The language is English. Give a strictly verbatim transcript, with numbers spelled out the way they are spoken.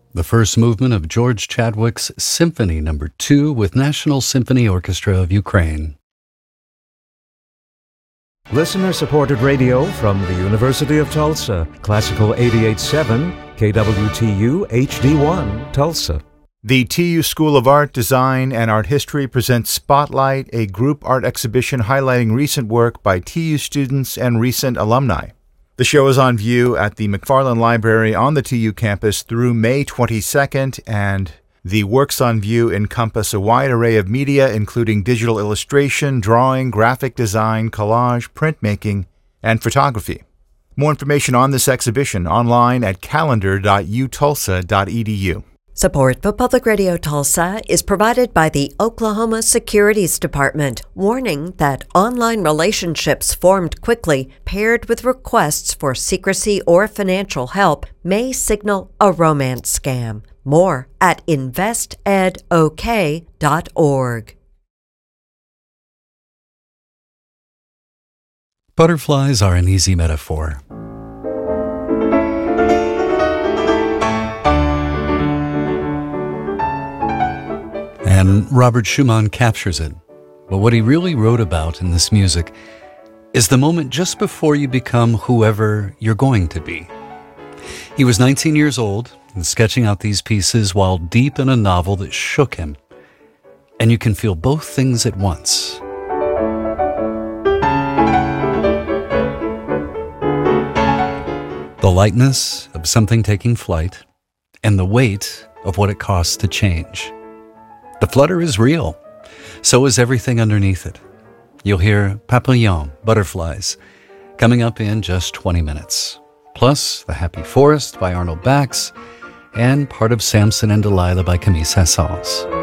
the first movement of George Chadwick's Symphony Number two with National Symphony Orchestra of Ukraine. Listener-supported radio from the University of Tulsa. Classical eighty-eight point seven, K W T U H D one, Tulsa. The T U School of Art, Design, and Art History presents Spotlight, a group art exhibition highlighting recent work by T U students and recent alumni. The show is on view at the McFarland Library on the T U campus through May twenty-second, and the works on view encompass a wide array of media, including digital illustration, drawing, graphic design, collage, printmaking, and photography. More information on this exhibition online at calendar dot u tulsa dot e d u. Support for Public Radio Tulsa is provided by the Oklahoma Securities Department, warning that online relationships formed quickly, paired with requests for secrecy or financial help, may signal a romance scam. More at invest ed o k dot org. Butterflies are an easy metaphor. And Robert Schumann captures it. But what he really wrote about in this music is the moment just before you become whoever you're going to be. He was nineteen years old and sketching out these pieces while deep in a novel that shook him. And you can feel both things at once. The lightness of something taking flight and the weight of what it costs to change. The flutter is real. So is everything underneath it. You'll hear Papillon, Butterflies, coming up in just twenty minutes. Plus, The Happy Forest by Arnold Bax, and part of Samson and Delilah by Camille Saint-Saëns.